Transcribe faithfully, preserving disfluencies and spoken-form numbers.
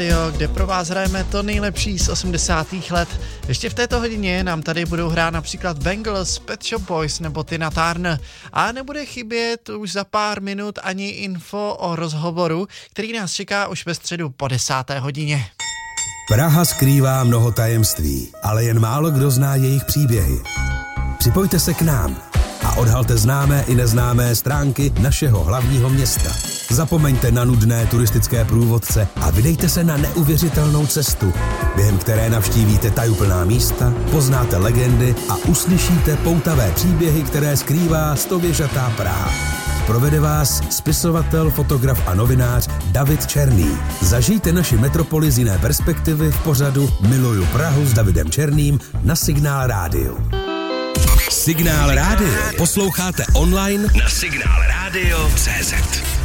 Jo, kde pro vás hrajeme to nejlepší z osmdesátých let. Ještě v této hodině nám tady budou hrát například Bangles, Pet Shop Boys nebo Tina Turner. A nebude chybět už za pár minut ani info o rozhovoru, který nás čeká už ve středu po desáté hodině. Praha skrývá mnoho tajemství, ale jen málo kdo zná jejich příběhy. Připojte se k nám a odhalte známé i neznámé stránky našeho hlavního města. Zapomeňte na nudné turistické průvodce a vydejte se na neuvěřitelnou cestu, během které navštívíte tajuplná místa, poznáte legendy a uslyšíte poutavé příběhy, které skrývá stověžatá Praha. Provede vás spisovatel, fotograf a novinář David Černý. Zažijte naši metropoli z jiné perspektivy v pořadu Miluju Prahu s Davidem Černým na Signál Rádiu. Signál Rádio posloucháte online na signál radio tečka cé zet.